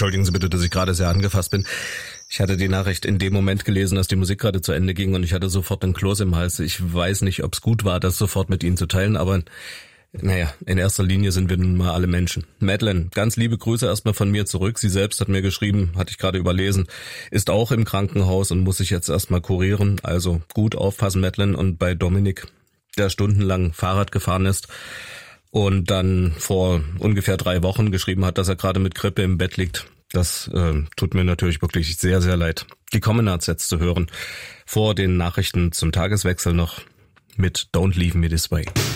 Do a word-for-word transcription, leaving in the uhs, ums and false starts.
Entschuldigen Sie bitte, dass ich gerade sehr angefasst bin. Ich hatte die Nachricht in dem Moment gelesen, dass die Musik gerade zu Ende ging und ich hatte sofort einen Kloß im Hals. Ich weiß nicht, ob es gut war, das sofort mit Ihnen zu teilen, aber naja, in erster Linie sind wir nun mal alle Menschen. Madeleine, ganz liebe Grüße erstmal von mir zurück. Sie selbst hat mir geschrieben, hatte ich gerade überlesen, ist auch im Krankenhaus und muss sich jetzt erstmal kurieren. Also gut aufpassen, Madeleine. Und bei Dominik, der stundenlang Fahrrad gefahren ist und dann vor ungefähr drei Wochen geschrieben hat, dass er gerade mit Grippe im Bett liegt. Das äh, tut mir natürlich wirklich sehr, sehr leid. Die Commonards jetzt zu hören. Vor den Nachrichten zum Tageswechsel noch mit Don't Leave Me This Way.